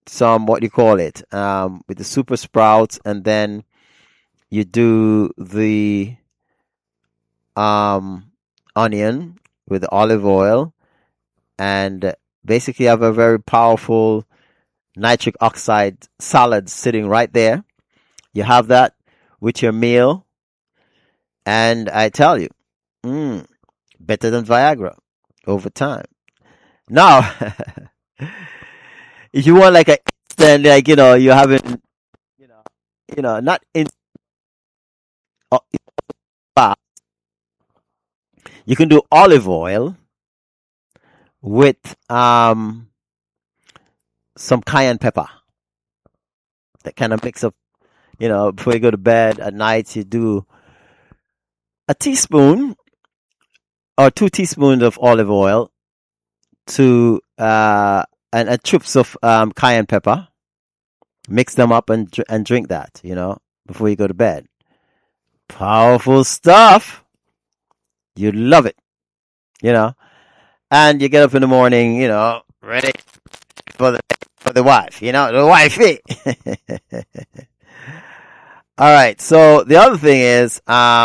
some, what do you call it, with the super sprouts, and then you do the um, onion with olive oil, and basically have a very powerful nitric oxide salad sitting right there. You have that with your meal, and I tell you, better than Viagra over time. Now, if you want like a instant, like you haven't, not in, uh, fast, you can do olive oil with some cayenne pepper. That kind of mix up, before you go to bed at night, you do a teaspoon or 2 teaspoons of olive oil to and chips of cayenne pepper. Mix them up and drink that, before you go to bed. Powerful stuff. You love it, and you get up in the morning, ready for the wife, the wifey. All right. So the other thing is,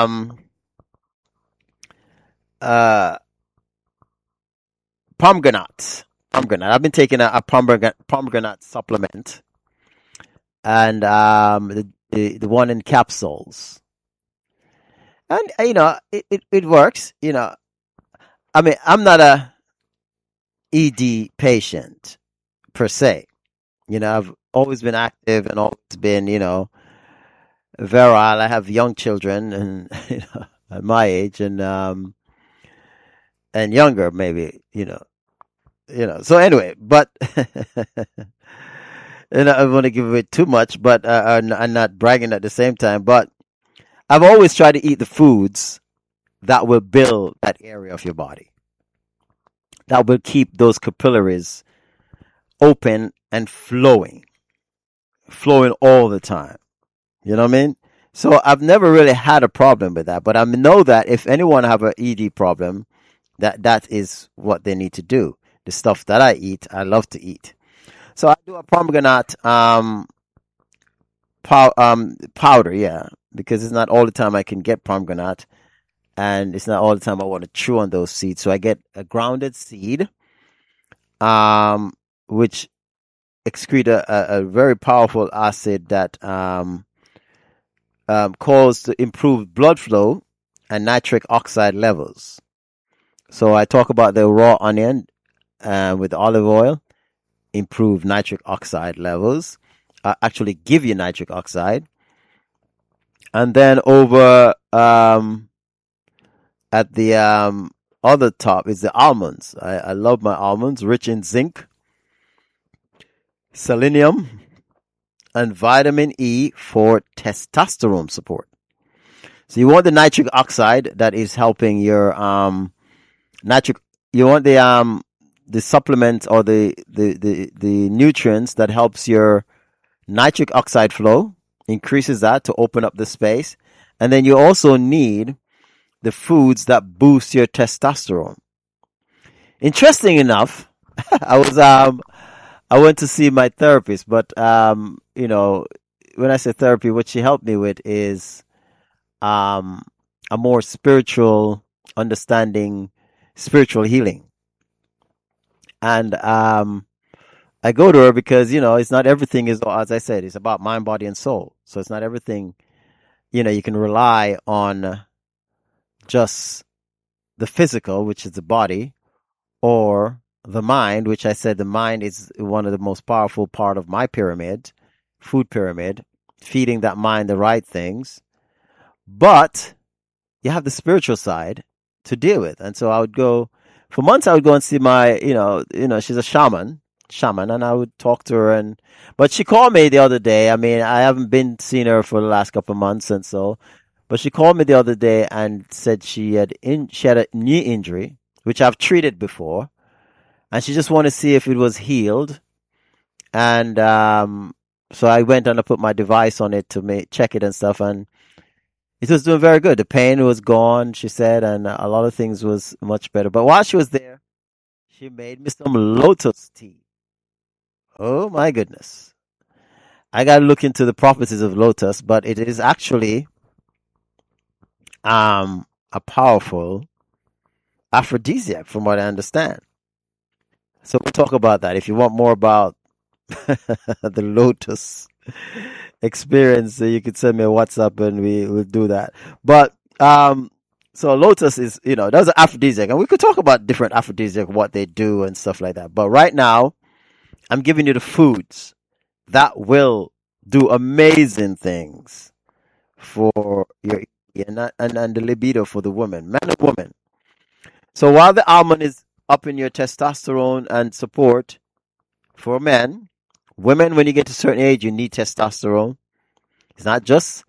pomegranate. Pomegranate. I've been taking a pomegranate supplement, and the one in capsules, and it works. I mean, I'm not a ED patient per se. I've always been active and always been, virile. I have young children, and at my age, and younger maybe, So anyway, but I don't want to give away too much, but I'm not bragging at the same time. But I've always tried to eat the foods that will build that area of your body, that will keep those capillaries open and flowing all the time. You know what I mean? So I've never really had a problem with that, but I know that if anyone have an ED problem, that is what they need to do. The stuff that I eat, I love to eat. So I do a pomegranate powder, yeah, because it's not all the time I can get pomegranate, and it's not all the time I want to chew on those seeds. So I get a grounded seed, which excrete a very powerful acid that cause to improve blood flow and nitric oxide levels. So I talk about the raw onion with olive oil, improve nitric oxide levels, actually give you nitric oxide. And then over at the other top is the almonds. I love my almonds, rich in zinc, selenium, and vitamin E for testosterone support. So you want the nitric oxide that is helping your nitric. You want the supplement or the nutrients that helps your nitric oxide flow, increases that to open up the space, and then you also need the foods that boost your testosterone. Interesting enough, I went to see my therapist, but when I say therapy, what she helped me with is a more spiritual understanding, spiritual healing. And I go to her because, it's not everything is, as I said, it's about mind, body, and soul. So it's not everything, you can rely on just the physical, which is the body, or the mind, which I said the mind is one of the most powerful part of my pyramid, food pyramid, feeding that mind the right things. But you have the spiritual side to deal with. And so for months I would go and see my, she's a shaman, and I would talk to her, but she called me the other day. I mean, I haven't been seeing her for the last couple of months, and so, but she called me the other day and said she had a knee injury, which I've treated before, and she just wanted to see if it was healed. And so I went and I put my device on it to check it and stuff, and it was doing very good. The pain was gone, she said, and a lot of things was much better. But while she was there, she made me some lotus tea. Oh my goodness. I gotta look into the properties of lotus, but it is actually a powerful aphrodisiac from what I understand. So we'll talk about that. If you want more about the lotus experience, you could send me a WhatsApp and we will do that. But so lotus is, that's an aphrodisiac, and we could talk about different aphrodisiac, what they do and stuff like that. But right now, I'm giving you the foods that will do amazing things for your and the libido for the woman, man and woman. So while the almond is up in your testosterone and support for men, women, when you get to a certain age, you need testosterone. It's not just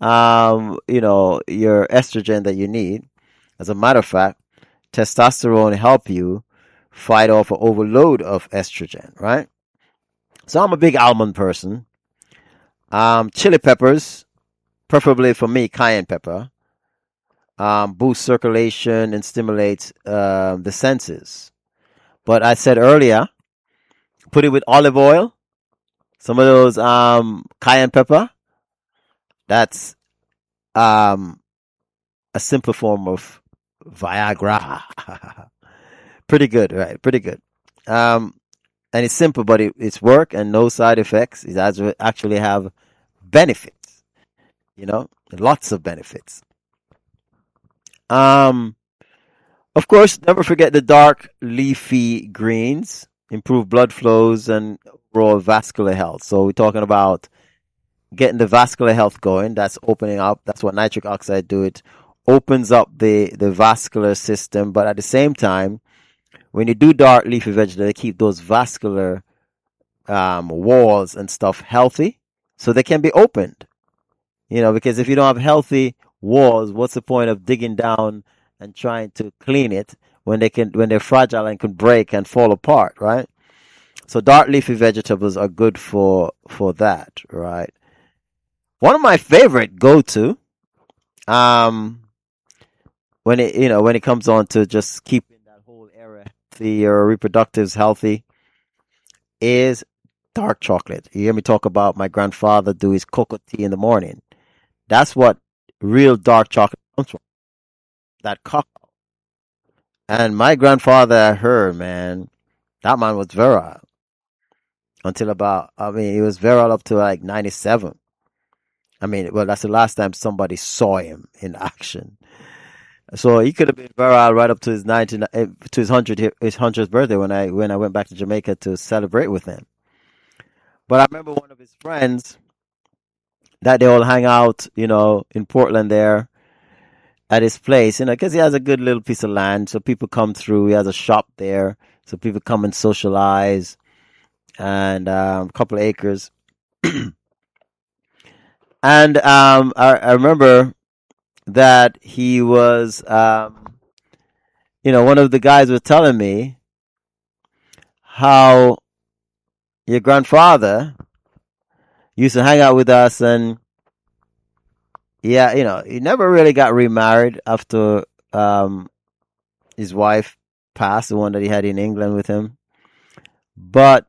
your estrogen that you need. As a matter of fact, testosterone help you fight off an overload of estrogen, right? So I'm a big almond person. Chili peppers, preferably for me, cayenne pepper, boosts circulation and stimulates the senses. But I said earlier, put it with olive oil, some of those cayenne pepper. That's a simple form of Viagra. Pretty good, right? Pretty good. And it's simple, but it's work and no side effects. It actually have benefits, lots of benefits. Of course, never forget the dark leafy greens, improve blood flows and overall vascular health. So we're talking about getting the vascular health going. That's opening up. That's what nitric oxide do. It opens up the vascular system. But at the same time, when you do dark leafy vegetables, they keep those vascular walls and stuff healthy, so they can be opened. Because if you don't have healthy walls, what's the point of digging down and trying to clean it when they're fragile and can break and fall apart, right? So dark leafy vegetables are good for that, right? One of my favorite go-to, when it comes on to just keeping that whole area healthy, your reproductives healthy, is dark chocolate. You hear me talk about my grandfather do his cocoa tea in the morning. That's what real dark chocolate comes from. That cocoa. And my grandfather, I heard, man, that man was virile until he was virile up to like 97. That's the last time somebody saw him in action. So he could have been virile right up to his 100th birthday when I went back to Jamaica to celebrate with him. But I remember one of his friends that they all hang out, in Portland there at his place, because he has a good little piece of land. So people come through. He has a shop there. So people come and socialize, and a couple of acres. And I remember that he was, one of the guys was telling me how your grandfather used to hang out with us, and he never really got remarried after his wife passed, the one that he had in England with him. But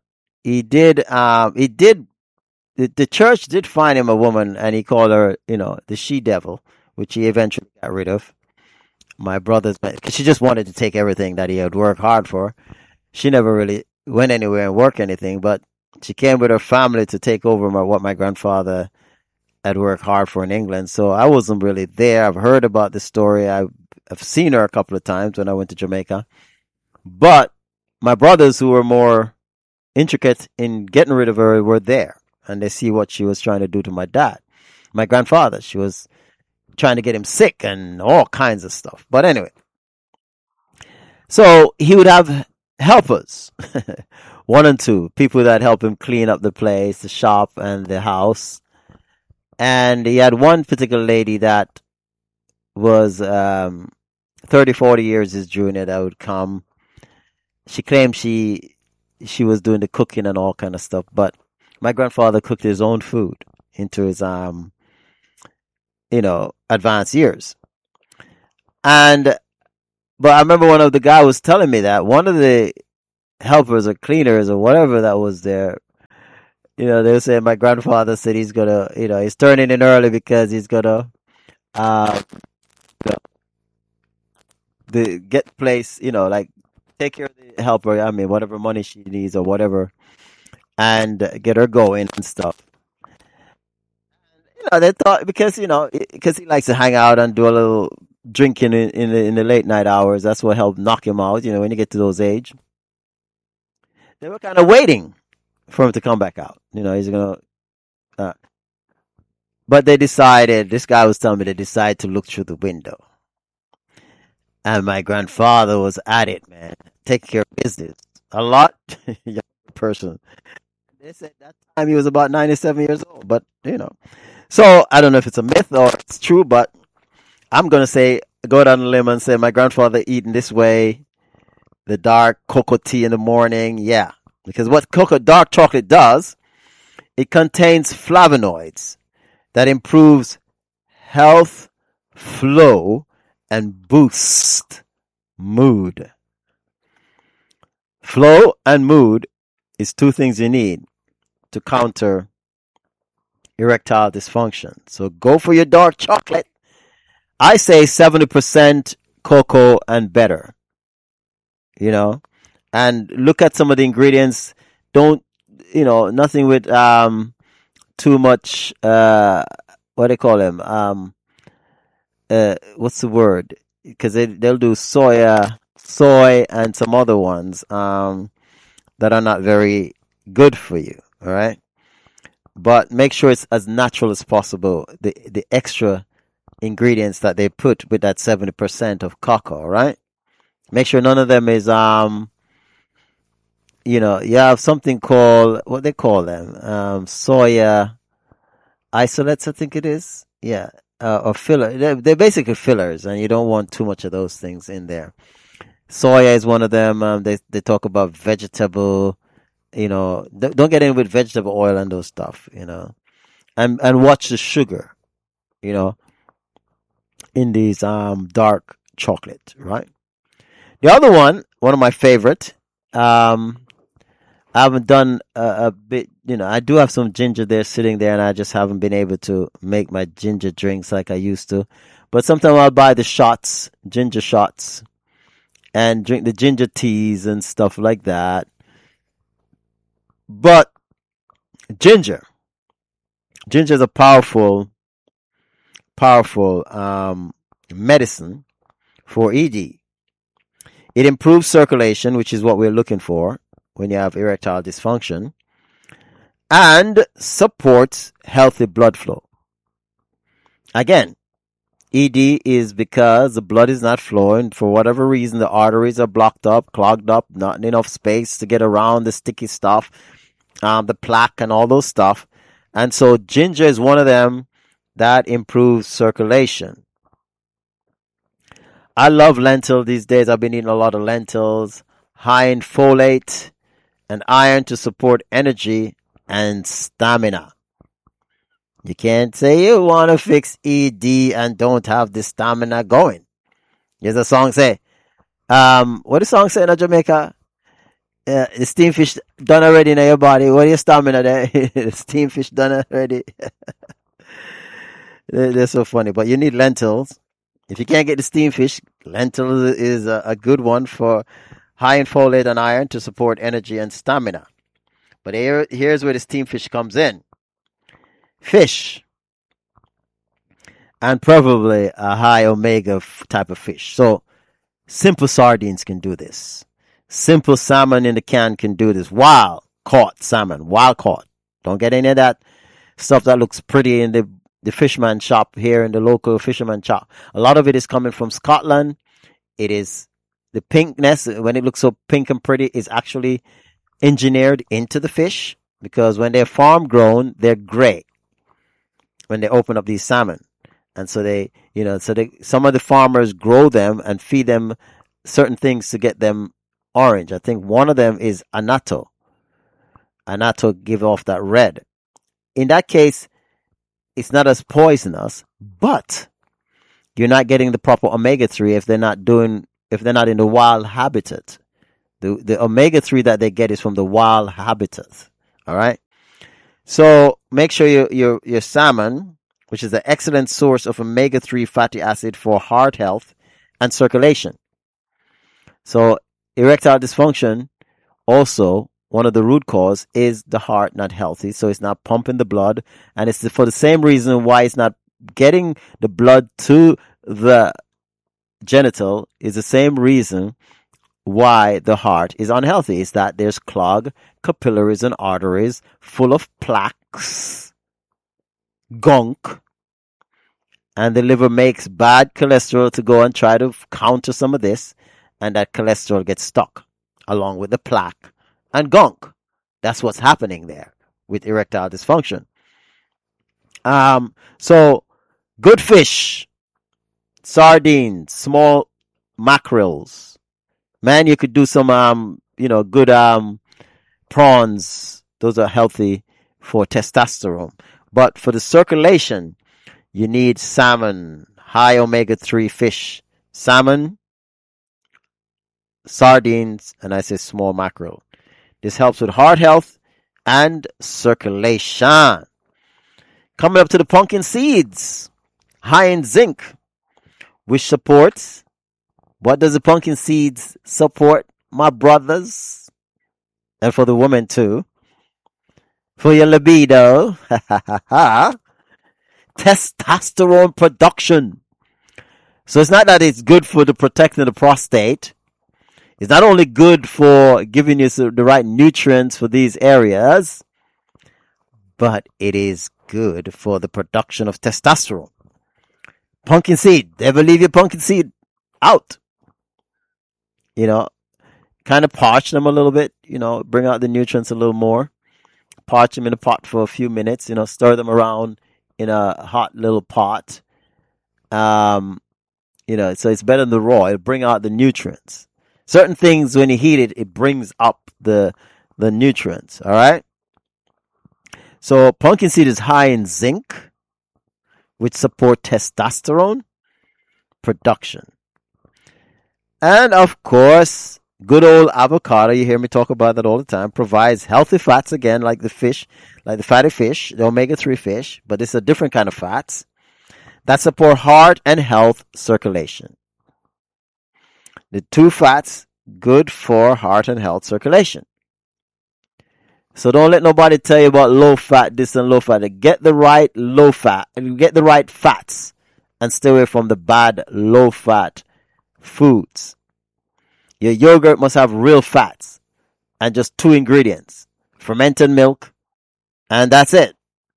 the church did find him a woman, and he called her, the she-devil, which he eventually got rid of. My brother's, because she just wanted to take everything that he had worked hard for. She never really went anywhere and worked anything, but she came with her family to take over what my grandfather had worked hard for in England. So I wasn't really there. I've heard about the story. I've seen her a couple of times when I went to Jamaica. But my brothers, who were more intricate in getting rid of her, were there. And they see what she was trying to do to my dad. My grandfather, she was trying to get him sick and all kinds of stuff. But anyway, so he would have helpers, 1 and 2, people that help him clean up the place, the shop and the house. And he had one particular lady that was 30, 40 years his junior that would come. She claimed she was doing the cooking and all kind of stuff, but my grandfather cooked his own food into his advanced years. But I remember one of the guy was telling me that one of the helpers or cleaners or whatever that was there They were saying my grandfather said he's gonna, he's turning in early because he's gonna, uh, the get place, like take care of the helper. I mean, whatever money she needs or whatever, and get her going and stuff. They thought because because he likes to hang out and do a little drinking in the late night hours. That's what helped knock him out. When you get to those age, they were kind of waiting for him to come back out. He's gonna. Uh, but they decided. This guy was telling me they decided to look through the window, and my grandfather was at it, man, taking care of business a lot. Young person. They said that time he was about 97 years old, but So I don't know if it's a myth or it's true, but I'm gonna say go down the limb and say my grandfather eating this way, the dark cocoa tea in the morning, yeah. Because what dark chocolate does, it contains flavonoids that improves health, flow, and boost mood. Flow and mood is two things you need to counter erectile dysfunction. So go for your dark chocolate. I say 70% cocoa and better. And look at some of the ingredients. Don't, nothing with too much what they call them? What's the word? Because they'll do soy and some other ones that are not very good for you. All right? But make sure it's as natural as possible. The extra ingredients that they put with that 70% of cocoa, right? Make sure none of them is you have something called what they call them, soya isolates, I think it is. Yeah, or filler. They're basically fillers, and you don't want too much of those things in there. Soya is one of them. They talk about vegetable. Don't get in with vegetable oil and those stuff. And watch the sugar. In these dark chocolate, right? The other one of my favorite. I haven't done a bit. I do have some ginger there sitting there, and I just haven't been able to make my ginger drinks like I used to. But sometimes I'll buy the shots, ginger shots, and drink the ginger teas and stuff like that. But ginger is a powerful medicine for ED. It improves circulation, which is what we're looking for when you have erectile dysfunction, and supports healthy blood flow. Again, ED is because the blood is not flowing. For whatever reason, the arteries are blocked up, clogged up, not enough space to get around the sticky stuff, the plaque and all those stuff. And so ginger is one of them that improves circulation. I love lentil these days. I've been eating a lot of lentils, high in folate and iron to support energy and stamina. You can't say you want to fix ED and don't have the stamina going. There's a song say, what the song say in Jamaica? The steam fish done already in your body. What is your stamina there? The steam fish done already. They're so funny. But you need lentils. If you can't get the steam fish, lentil is a good one for high in folate and iron to support energy and stamina. But here's where the steam fish comes in. Fish. And probably a high omega type of fish. So simple sardines can do this. Simple salmon in the can can do this. Wild caught salmon. Wild caught. Don't get any of that stuff that looks pretty in the fisherman shop here, in the local fisherman shop. A lot of it is coming from Scotland. It is the pinkness, when it looks so pink and pretty, is actually engineered into the fish, because when they're farm grown, they're gray when they open up these salmon. And so some of the farmers grow them and feed them certain things to get them orange. I think one of them is annatto. Annatto give off that red. In that case, it's not as poisonous, but you're not getting the proper omega-3 if they're not in the wild habitat. The omega-3 that they get is from the wild habitat. All right. So make sure your salmon, which is an excellent source of omega-3 fatty acid for heart health and circulation. So erectile dysfunction, also one of the root cause is the heart not healthy. So it's not pumping the blood, and it's for the same reason why it's not getting the blood to the genital is the same reason why the heart is unhealthy. Is that there's clogged capillaries and arteries full of plaques, gunk, and the liver makes bad cholesterol to go and try to counter some of this, and that cholesterol gets stuck along with the plaque and gunk. That's what's happening there with erectile dysfunction. So good fish, sardines, small mackerels. Man, you could do some, good prawns. Those are healthy for testosterone. But for the circulation, you need salmon, high omega-3 fish, salmon, sardines, and I say small mackerel. This helps with heart health and circulation. Coming up to the pumpkin seeds, high in zinc, which supports. What does the pumpkin seeds support, my brothers? And for the women too. For your libido. Testosterone production. So it's not that it's good for the protecting the prostate. It's not only good for giving you the right nutrients for these areas, but it is good for the production of testosterone. Pumpkin seed. Never leave your pumpkin seed out. Kind of parch them a little bit, bring out the nutrients a little more. Parch them in a pot for a few minutes, stir them around in a hot little pot. So it's better than the raw. It'll bring out the nutrients. Certain things, when you heat it, it brings up the nutrients, all right? So pumpkin seed is high in zinc, which support testosterone production. And of course, good old avocado, you hear me talk about that all the time, provides healthy fats again, like the fish, like the fatty fish, the omega-3 fish, but it's a different kind of fats that support heart and health circulation. The two fats, good for heart and health circulation. So don't let nobody tell you about low fat, this and low fat. Get the right low fat, get the right fats, and stay away from the bad low fat foods. Your yogurt must have real fats and just 2 ingredients. Fermented milk, and that's it.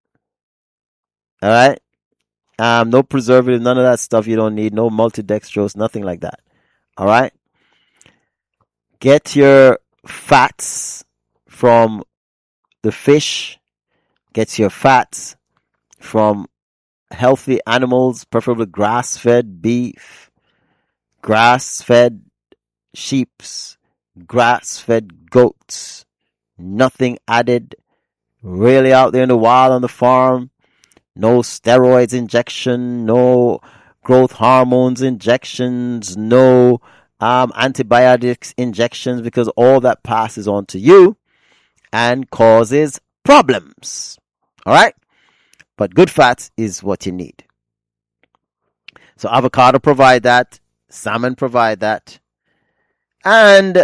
All right? No preservative, none of that stuff you don't need. No multidextrose, nothing like that. All right? Get your fats from the fish. Get your fats from healthy animals, preferably grass-fed beef, grass-fed sheeps, grass-fed goats. Nothing added. Really out there in the wild on the farm. No steroids injection, no growth hormones injections, no antibiotics injections, because all that passes on to you and causes problems. All right? But good fats is what you need. So avocado provide that. Salmon provide that. And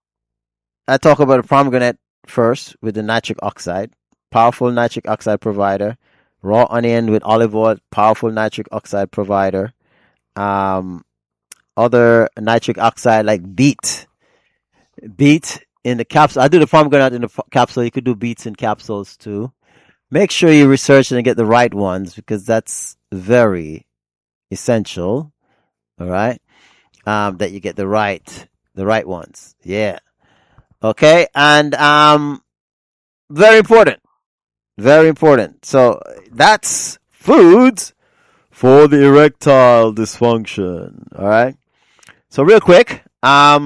I talk about a pomegranate first with the nitric oxide. Powerful nitric oxide provider. Raw onion with olive oil, powerful nitric oxide provider. Other nitric oxide like beet. Beet in the capsule. I do the pomegranate in the capsule. You could do beets in capsules too. Make sure you research and get the right ones, because that's very essential. All right. That you get the right ones. Yeah. Okay. And, very important. Very important. So that's foods for the erectile dysfunction. All right. So real quick, a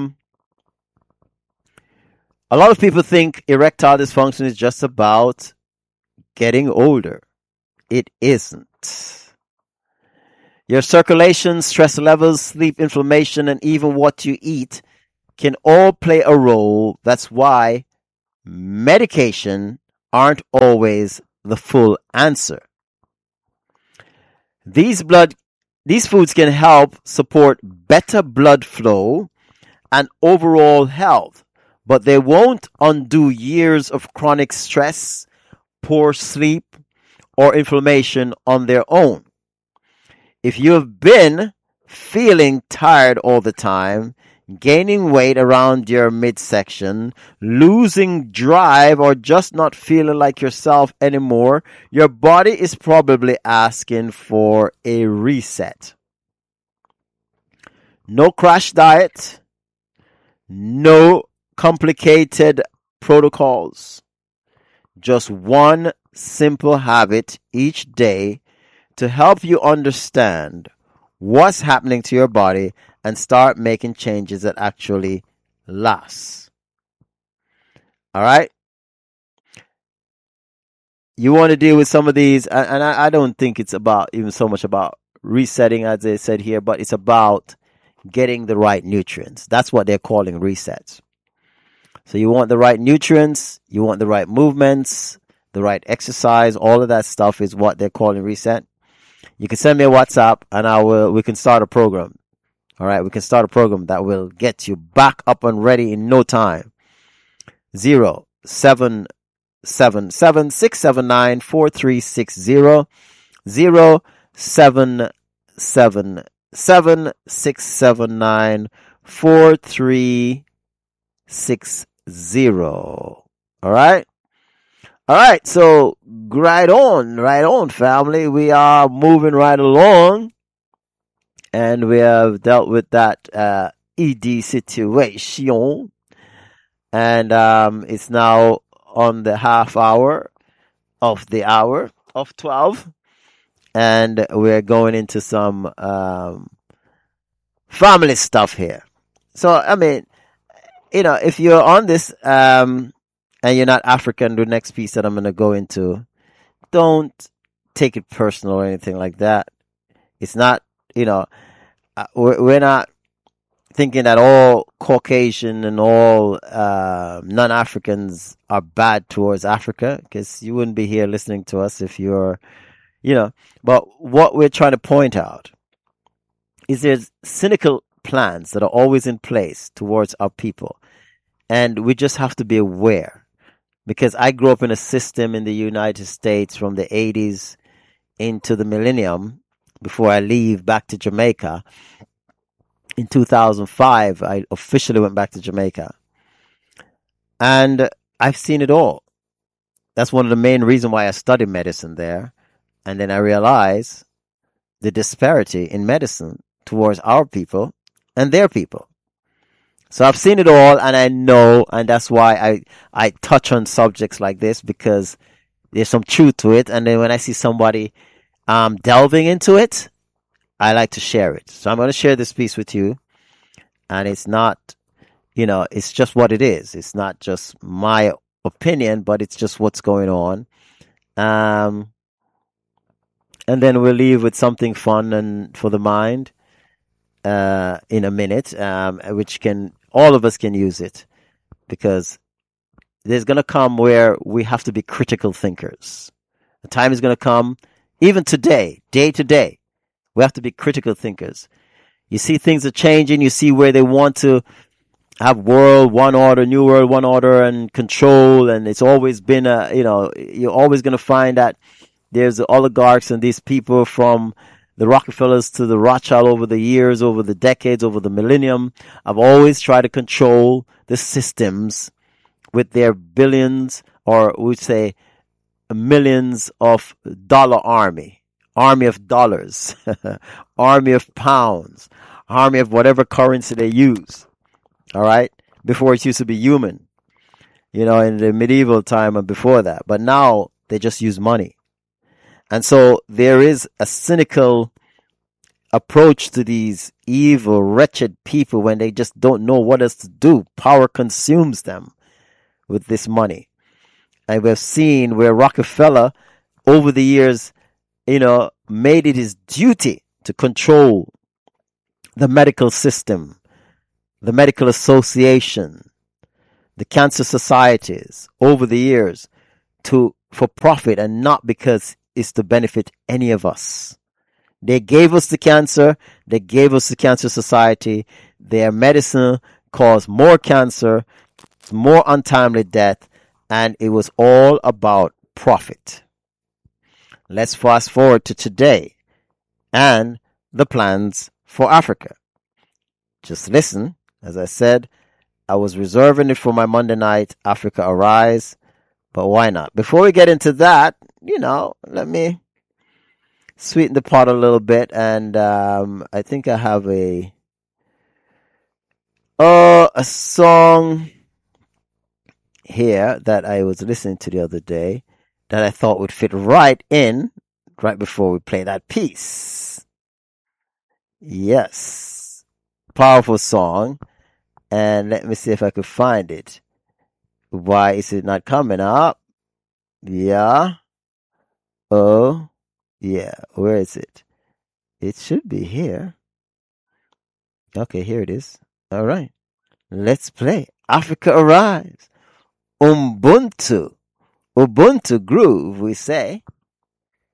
lot of people think erectile dysfunction is just about getting older. It isn't. Your circulation, stress levels, sleep, inflammation, and even what you eat can all play a role. That's why medication aren't always the full answer. These foods can help support better blood flow and overall health, but they won't undo years of chronic stress, poor sleep, or inflammation on their own. If you have been feeling tired all the time, gaining weight around your midsection, losing drive, or just not feeling like yourself anymore, your body is probably asking for a reset. No crash diet, no complicated protocols, just one simple habit each day to help you understand what's happening to your body and start making changes that actually last. All right? You want to deal with some of these, and I don't think it's about even so much about resetting, as they said here, but it's about getting the right nutrients. That's what they're calling resets. So you want the right nutrients, you want the right movements, the right exercise, all of that stuff is what they're calling reset. You can send me a WhatsApp and we can start a program. All right, we can start a program that will get you back up and ready in no time. 0777-679-4360. 0777-679-4360. All right? All right, so right on, family. We are moving right along. And we have dealt with that ED situation. And it's now on the half hour of the hour of 12. And we're going into some family stuff here. So, I mean, if you're on this and you're not African, the next piece that I'm going to go into, don't take it personal or anything like that. It's not, we're not thinking that all Caucasian and all non-Africans are bad towards Africa, because you wouldn't be here listening to us if you're, but what we're trying to point out is there's cynical plans that are always in place towards our people. And we just have to be aware, because I grew up in a system in the United States from the 80s into the millennium before I leave back to Jamaica. In 2005, I officially went back to Jamaica. And I've seen it all. That's one of the main reasons why I studied medicine there. And then I realized the disparity in medicine towards our people and their people. So I've seen it all, and I know, and that's why I touch on subjects like this, because there's some truth to it. And then when I see somebody delving into it, I like to share it. So I'm going to share this piece with you. And it's not, it's just what it is. It's not just my opinion, but it's just what's going on. And then we'll leave with something fun and for the mind in a minute, which all of us can use it, because there's going to come where we have to be critical thinkers. The time is going to come, even today, day to day. We have to be critical thinkers. You see things are changing. You see where they want to have world one order, new world one order, and control. And it's always been you're always going to find that there's the oligarchs and these people from the Rockefellers to the Rothschild over the years, over the decades, over the millennium. I've always tried to control the systems with their billions, or we'd say millions of dollar army of dollars, army of pounds, army of whatever currency they use. All right. Before it used to be human, in the medieval time and before that, but now they just use money. And so there is a cynical approach to these evil, wretched people when they just don't know what else to do. Power consumes them with this money. And we've seen where Rockefeller over the years, made it his duty to control the medical system, the medical association, the cancer societies over the years, to for profit and not because it's to benefit any of us. They gave us the cancer. They gave us the Cancer Society. Their medicine caused more cancer, more untimely death, and it was all about profit. Let's fast forward to today and the plans for Africa. Just listen. As I said, I was reserving it for my Monday night, Africa Arise, but why not? Before we get into that, let me sweeten the pot a little bit, and I think I have a song here that I was listening to the other day that I thought would fit right before we play that piece. Yes. Powerful song. And let me see if I could find it. Why is it not coming up? Yeah. Oh. Yeah. Where is it? It should be here. Okay, here it is. All right. Let's play. Africa Arise. Ubuntu groove, we say.